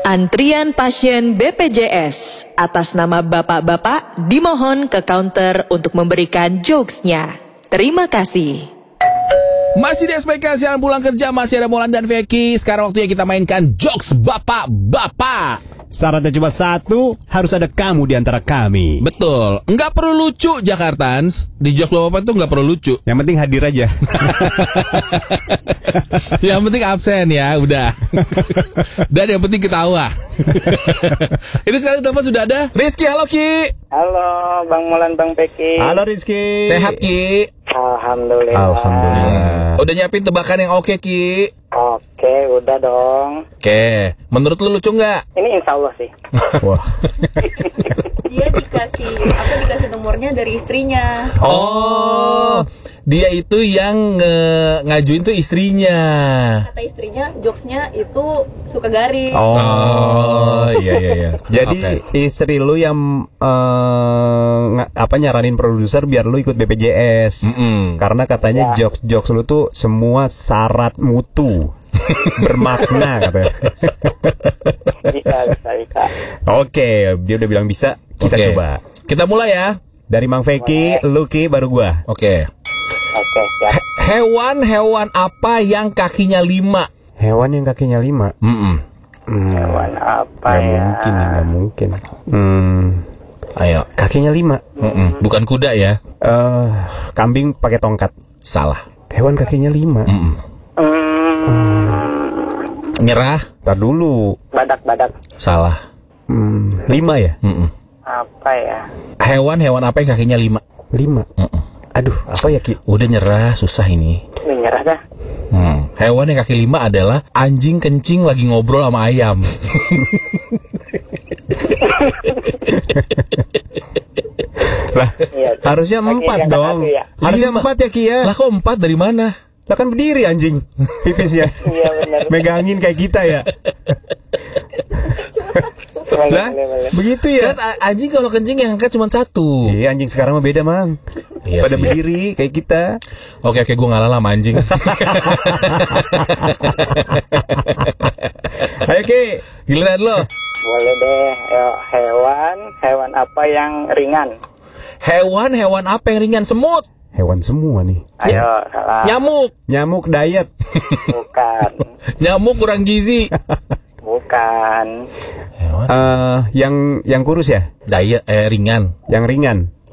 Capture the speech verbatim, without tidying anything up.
Antrian pasien B P J S. Atas nama bapak-bapak dimohon ke counter untuk memberikan jokesnya. Terima kasih. Masih di S P K siaran pulang kerja, masih ada Molan dan Vicky. Sekarang waktunya kita mainkan jokes bapak-bapak. Syaratnya cuma satu, harus ada kamu di antara kami. Betul, nggak perlu lucu Jakartans. Di jokes bapak-bapak itu nggak perlu lucu. Yang penting hadir aja. Yang penting absen ya, udah. Dan yang penting ketawa. Ini sekarang telepon sudah ada Rizky. Halo Ki. Halo Bang Molan, Bang Peki. Halo Rizky. Sehat Ki? Alhamdulillah. Alhamdulillah. Udah nyiapin tebakan yang oke Ki? Oke, udah dong. Oke, menurut lu lucu nggak? Ini insya Allah sih. Wah. Dia dikasih apa dikasih nomornya dari istrinya. Oh, dia itu yang nge- ngajuin tuh istrinya. Kata istrinya jokesnya itu suka garing. Oh, Oh, iya iya iya. jadi Oke. istri lu yang eh, nga- apa nyaranin produser biar lu ikut B P J S. Mm-mm. Karena katanya Ya. jokes-jokes lu tuh semua syarat mutu. Bermakna katanya. Bisa, bisa, bisa. Oke, dia udah bilang bisa. Kita Oke. coba. Kita mulai ya. Dari Mang Feki, Lucky, baru gua. Oke. Oke, siap. He- Hewan-hewan apa yang kakinya lima? Hewan yang kakinya lima. Mm-mm. Hmm, Hewan apa Gak ya? mungkin, nih, gak mungkin. Hmm, Ayo. kakinya lima. Mm-mm. Bukan kuda ya? Eh, kambing pakai tongkat. Salah. Hewan kakinya lima. Mm-mm. Hmm, Nyerah? Tar dulu. badak-badak. Salah. Hmm, lima ya? Mm-mm. Apa ya? Hewan-hewan apa yang kakinya lima? Lima. Mm-mm. Aduh, apa ya Ki? Udah nyerah, susah ini. Menyerah dah. Hmm. Hewan yang kaki lima adalah anjing kencing lagi ngobrol sama ayam. Lah, Iya. harusnya Lagi empat yang dong. satu ya? Harusnya Lima. empat ya Ki ya. Lah kok empat dari mana? Lah kan berdiri anjing. Pipisnya. Iya benar. Megangin kayak kita ya. Boleh, Lah, boleh, boleh. begitu ya. Kan a- anjing kalau kencing yang angkat cuma satu. Iya, anjing sekarang mah beda, Mang. Iya Pada sih. berdiri kayak kita. Oke oke, gue ngalah lah sama anjing. Ayo Ki. Giliran lo. Boleh deh. Ayo, hewan, hewan apa yang ringan? Hewan-hewan apa yang ringan? Semut, Hewan semua nih. Ayo, salah. nyamuk, Nyamuk diet. Bukan. nyamuk kurang gizi. Bukan. Hewan Eh, yang yang kurus ya? diet eh ringan. Yang ringan.